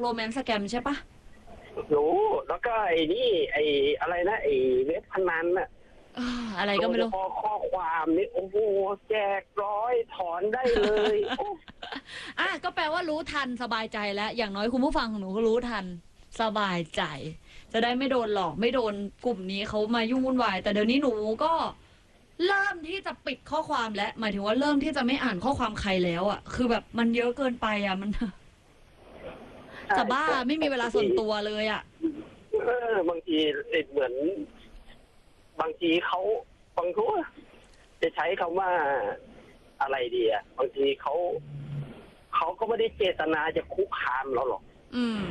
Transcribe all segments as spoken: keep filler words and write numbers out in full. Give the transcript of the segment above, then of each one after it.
โรแมนต์สแกมใช่ปะรู้แล้วก็ไอ้นี่ไอ้อะไรนะไอ้เว็บพนันอะอะไรก็ไม่รู้พอข้อความนี่โอ้โหแจกร้อยถอนได้เลยอ่ะก็แปลว่ารู้ทันสบายใจแล้วอย่างน้อยคุณผู้ฟังของหนูก็รู้ทันสบายใจจะได้ไม่โดนหลอกไม่โดนกลุ่มนี้เขามายุ่งวุ่นวายแต่เดี๋ยวนี้หนูก็เริ่มที่จะปิดข้อความแล้วหมายถึงว่าเริ่มที่จะไม่อ่านข้อความใครแล้วอ่ะคือแบบมันเยอะเกินไปอ่ะมันจะบ้าไม่มีเวลาส่วนตัวเลยอ่ะเออบางทีเหมือนบางทีเขาบางทีจะใช้คำว่าอะไรดีอ่ะบางทีเขาเขาก็ไม่ได้เจตนาจะคุกคามเราหรอกอืม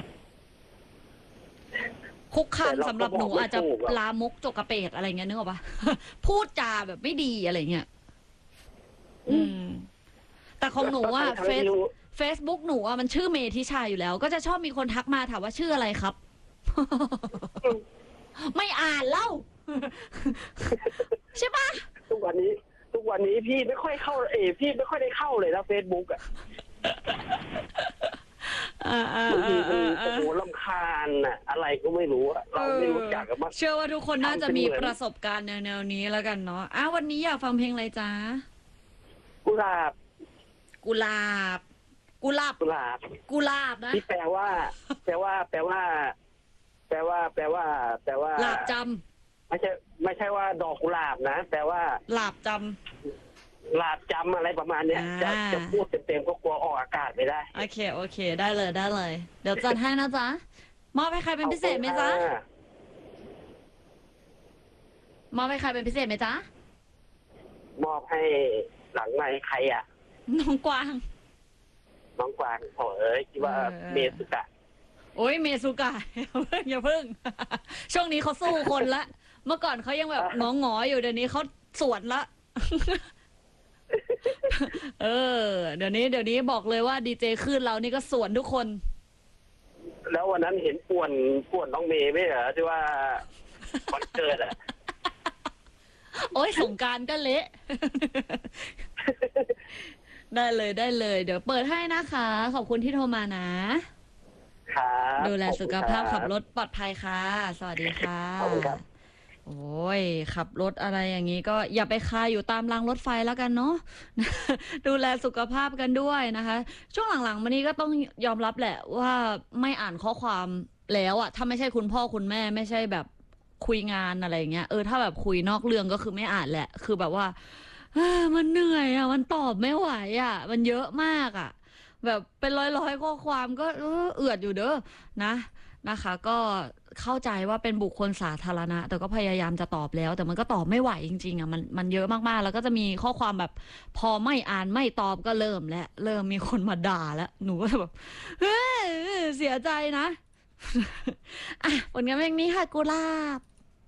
คุกคามสำหรับหนูอาจจะลามกจกกระเปดอะไรเงี้ยนึกออกปะ พูดจาแบบไม่ดีอะไรเงี้ยอืมแต่ของหนูอ่ะเฟซเฟซบุ๊กหนูอ่ะมันชื่อเมธิชาอยู่แล้วก็จะชอบมีคนทักมาถามว่าชื่ออะไรครับ ไม่อ่านเล่า ใช่ปะทุกวันนี้ทุกวันนี้พี่ไม่ค่อยเข้าเอพี่ไม่ค่อยได้เข้าเลยนะเฟซบุ๊กอ่ะบางทีมันโอ้โหรำคาญอ่ะอะไรก็ไม่รู้อ่ะเราไม่รู้จักกันมากเชื่อว่าทุกคนน่าจะมีประสบการณ์แนวๆนี้แล้วกันเนาะอ้าววันนี้อยากฟังเพลงอะไรจ๊ะกุหลาบกุหลาบกุหลาบกุหลาบกุหลาบนะที่แปลว่าแปลว่าแปลว่าแปลว่าแปลว่าแปลว่าหลาบจำไม่ใช่ไม่ใช่ว่าดอกกุหลาบนะแปลว่าหลาบจำหลาบจำอะไรประมาณเนี้ยจะจะพูดเต็มๆก็กลัวออกอากาศไม่ได้โอเคโอเคได้เลยได้เลยเดี๋ยวจัดให้นะจ๊ะมอบให้ใครเป็นพิเศษไหมจ๊ะมอบให้ใครเป็นพิเศษไหมจ๊ะมอบให้หลังไมค์ใครอ่ะน้องกวางน้องกวางโอ้เอ้ยคิดว่าเมสุกะโอ้ยเมสุกะอย่าเพิ่งช่วงนี้เขาสู้คนละเมื่อก่อนเขายังแบบงองๆอยู่เดี๋ยวนี้เขาสวนละเออเดี๋ยวนี้เดี๋ยวนี้บอกเลยว่าดีเจคลื่นเรานี่ก็สวนทุกคนแล้ววันนั้นเห็นป่วนป่วนน้องเมย์ไหมเหรอที่ว่าวันเกิดอ่ะโอ้ยสงกรานต์ก็เละได้เลยได้เลยเดี๋ยวเปิดให้นะคะขอบคุณที่โทรมานะครับดูแลสุขภาพขับรถปลอดภัยค่ะสวัสดีค่ะขอบคุณครับโอ้ยขับรถอะไรอย่างนี้ก็อย่าไปคาอยู่ตามรางรถไฟแล้วกันเนาะ ดูแลสุขภาพกันด้วยนะคะช่วงหลังๆมานี้ก็ต้องยอมรับแหละว่าไม่อ่านข้อความแล้วอะถ้าไม่ใช่คุณพ่อคุณแม่ไม่ใช่แบบคุยงานอะไรอย่างเงี้ยเออถ้าแบบคุยนอกเรื่องก็คือไม่อ่านแหละคือแบบว่ามันเหนื่อยอะมันตอบไม่ไหวอะมันเยอะมากอะแบบเป็นร้อยๆข้อความก็เออเอือดอยู่เด้อนะนะคะก็เข้าใจว่าเป็นบุคคลสาธารณะแต่ก็พยายามจะตอบแล้วแต่มันก็ตอบไม่ไหวจริงๆอ่ะมันมันเยอะมากๆแล้วก็จะมีข้อความแบบพอไม่อ่านไม่ตอบก็เริ่มแล้วเริ่มมีคนมาด่าแล้วหนูก็แบบเฮ้ยเสียใจนะอ่ะผลงานเพลงนี้ค่ะกุหลาบ